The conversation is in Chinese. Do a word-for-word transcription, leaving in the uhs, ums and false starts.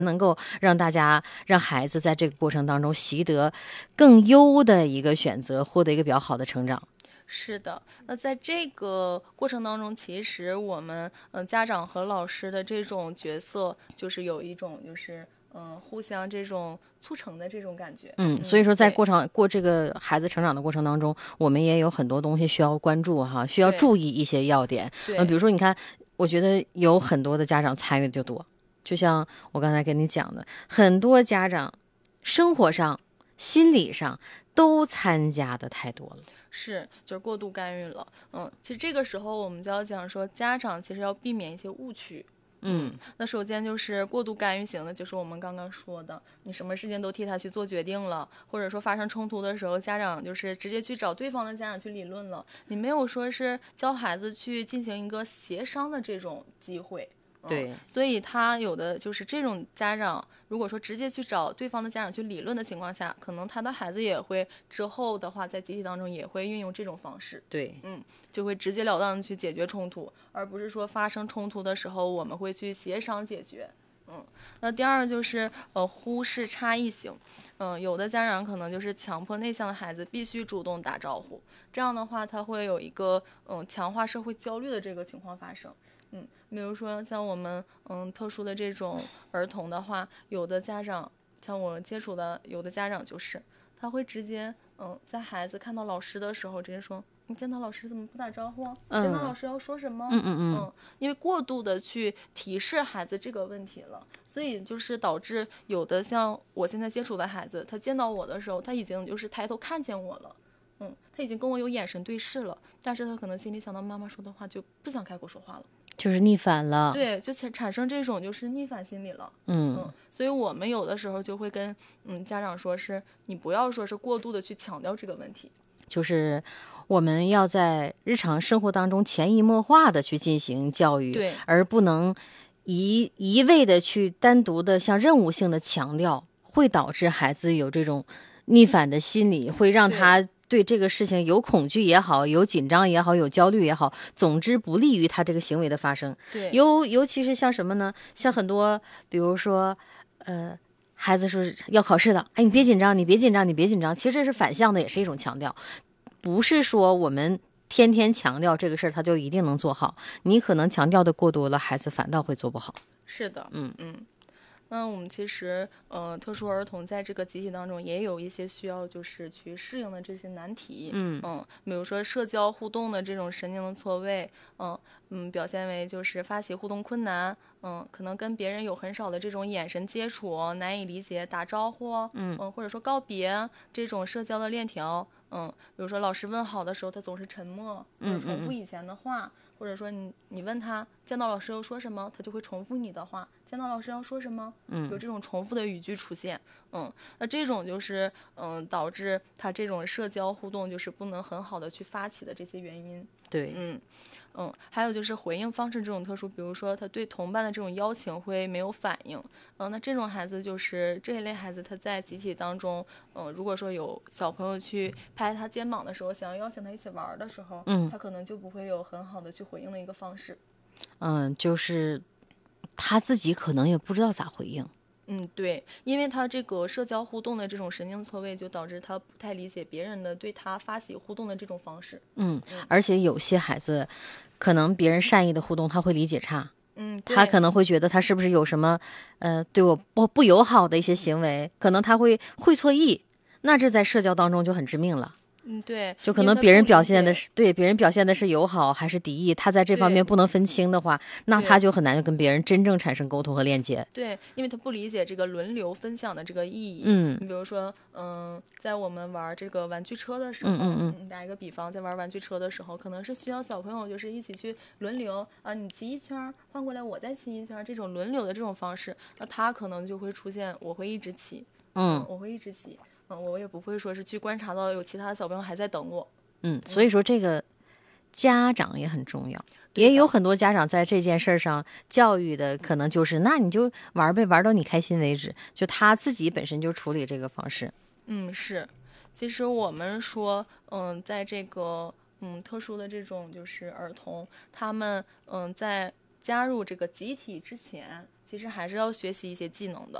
能够让大家让孩子在这个过程当中习得更优的一个选择，获得一个比较好的成长。 是的，那在这个过程当中，其实我们嗯、呃、家长和老师的这种角色，就是有一种就是嗯、呃、互相这种促成的这种感觉。 嗯，所以说在过程程过这个孩子成长的过程当中，我们也有很多东西需要关注哈，需要注意一些要点。嗯，比如说你看，我觉得有很多的家长参与的就多，就像我刚才跟你讲的，很多家长生活上、心理上都参加的太多了。 是，就是过度干预了。嗯，其实这个时候我们就要讲说，家长其实要避免一些误区。嗯，那首先就是过度干预型的，就是我们刚刚说的，你什么事情都替他去做决定了，或者说发生冲突的时候，家长就是直接去找对方的家长去理论了，你没有说是教孩子去进行一个协商的这种机会。 对、 嗯，所以他有的就是这种家长，如果说直接去找对方的家长去理论的情况下，可能他的孩子也会之后的话，在集体当中也会运用这种方式。 对， 嗯，就会直截了当的去解决冲突，而不是说发生冲突的时候我们会去协商解决。嗯，那第二就是呃忽视差异性。嗯，有的家长可能就是强迫内向的孩子必须主动打招呼，这样的话他会有一个嗯强化社会焦虑的这个情况发生。嗯，比如说像我们嗯特殊的这种儿童的话，有的家长像我接触的有的家长就是他会直接嗯在孩子看到老师的时候直接说，你见到老师怎么不打招呼？嗯、见到老师要说什么？ 嗯嗯嗯嗯，因为过度的去提示孩子这个问题了，所以就是导致有的像我现在接触的孩子，他见到我的时候，他已经就是抬头看见我了。嗯，他已经跟我有眼神对视了，但是他可能心里想到妈妈说的话，就不想开口说话了。 就是逆反了。 对，就产生这种就是逆反心理了。 嗯嗯，所以我们有的时候就会跟嗯家长说，是你不要说是过度的去强调这个问题， 就是我们要在日常生活当中潜移默化的去进行教育， 对， 而不能一一味的去单独的像任务性的强调，会导致孩子有这种逆反的心理，会让他对这个事情有恐惧也好，有紧张也好，有焦虑也好，总之不利于他这个行为的发生。 对， 尤尤其是像什么呢？像很多，比如说，呃。孩子说要考试了，哎，你别紧张，你别紧张，你别紧张。其实这是反向的，也是一种强调，不是说我们天天强调这个事儿，他就一定能做好。你可能强调的过多了，孩子反倒会做不好。 是的， 嗯嗯。那我们其实，呃，特殊儿童在这个集体当中也有一些需要就是去适应的这些难题， 嗯嗯，比如说社交互动的这种神经的错位，嗯嗯，表现为就是发起互动困难，嗯，可能跟别人有很少的这种眼神接触，难以理解打招呼，嗯嗯，或者说告别这种社交的链条，嗯，比如说老师问好的时候，他总是沉默或者重复以前的话。嗯嗯嗯，或者说你你问他见到老师要说什么，他就会重复你的话。见到老师要说什么？嗯，有这种重复的语句出现。嗯，那这种就是嗯导致他这种社交互动就是不能很好的去发起的这些原因。 对， 嗯。嗯，还有就是回应方式这种特殊，比如说他对同伴的这种邀请会没有反应，嗯，那这种孩子就是这一类孩子，他在集体当中，嗯，如果说有小朋友去拍他肩膀的时候，想要邀请他一起玩的时候， 嗯， 他可能就不会有很好的去回应的一个方式。 嗯，就是他自己可能也不知道咋回应。 嗯，对，因为他这个社交互动的这种神经错位，就导致他不太理解别人的对他发起互动的这种方式。 嗯，而且有些孩子，可能别人善意的互动，他会理解差。 嗯， 他可能会觉得他是不是有什么，呃，对我不不友好的一些行为，可能他会会错意，那这在社交当中就很致命了。 嗯，对， 就可能别人表现的是对别人表现的是友好还是敌意，他在这方面不能分清的话，那他就很难跟别人真正产生沟通和链接。 对，因为他不理解这个轮流分享的这个意义。 嗯， 你比如说，嗯，在我们玩这个玩具车的时候， 嗯嗯嗯，打一个比方，在玩玩具车的时候，可能是需要小朋友就是一起去轮流啊，你骑一圈，换过来我再骑一圈，这种轮流的这种方式，那他可能就会出现，我会一直骑， 嗯， 我会一直骑。嗯，我也不会说是去观察到有其他的小朋友还在等我。 嗯，所以说这个家长也很重要，也有很多家长在这件事上教育的可能就是，那你就玩呗，玩到你开心为止，就他自己本身就处理这个方式。 嗯，是，其实我们说，嗯，在这个嗯特殊的这种就是儿童，他们嗯在加入这个集体之前， 其实还是要学习一些技能的。